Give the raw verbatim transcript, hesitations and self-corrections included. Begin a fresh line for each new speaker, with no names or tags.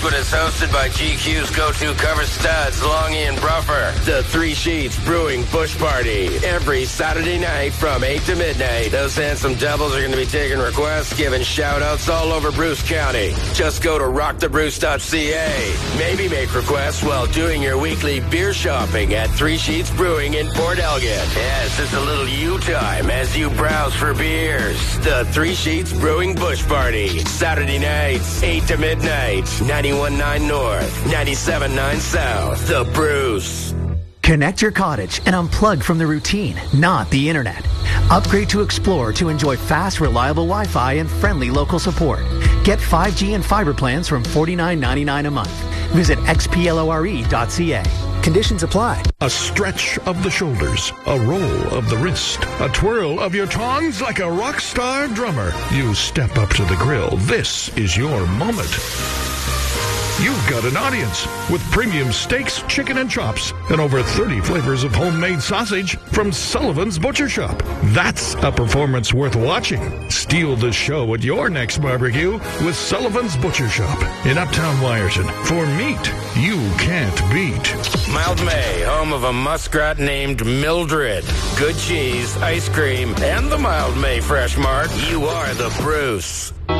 when it's hosted by G Q's go-to cover studs, Longy and Bruffer. The Three Sheets Brewing Bush Party. Every Saturday night from eight to midnight. Those handsome devils are going to be taking requests, giving shout-outs all over Bruce County. Just go to rock the bruce dot c a. Maybe make requests while doing your weekly beer shopping at Three Sheets Brewing in Port Elgin. Yes, it's a little you time as you browse for beers. The Three Sheets Brewing Bush Party. Saturday nights, eight to midnight. ninety-one point nine North, ninety-seven point nine South. The Bruce.
Connect your cottage and unplug from the routine, not the internet. Upgrade to Explore to enjoy fast, reliable Wi-Fi and friendly local support. Get five G and fiber plans from forty-nine ninety-nine a month. Visit x p lore dot c a. Conditions apply.
A stretch of the shoulders, a roll of the wrist, a twirl of your tongs like a rock star drummer. You step up to the grill. This is your moment. You've got an audience with premium steaks, chicken, and chops, and over thirty flavors of homemade sausage from Sullivan's Butcher Shop. That's a performance worth watching. Steal the show at your next barbecue with Sullivan's Butcher Shop in Uptown Wyerton for meat you can't beat.
Mild May, home of a muskrat named Mildred. Good cheese, ice cream, and the Mild May Fresh Mart. You are the Bruce.